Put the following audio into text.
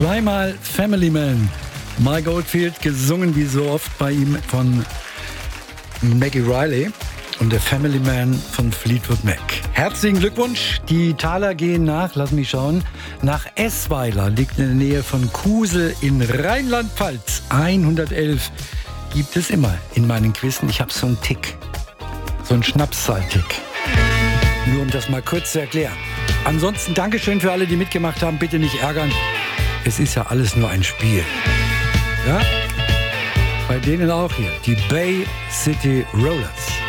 Dreimal Family Man. Mike Oldfield, gesungen wie so oft bei ihm von Maggie Riley und der Family Man von Fleetwood Mac. Herzlichen Glückwunsch. Die Taler gehen nach, lass mich schauen, nach Essweiler, liegt in der Nähe von Kusel in Rheinland-Pfalz. 111 gibt es immer in meinen Quizzen. Ich habe so einen Tick, so einen Schnapszahl-Tick. Nur um das mal kurz zu erklären. Ansonsten Dankeschön für alle, die mitgemacht haben. Bitte nicht ärgern. Es ist ja alles nur ein Spiel. Ja? Bei denen auch hier. Die Bay City Rollers.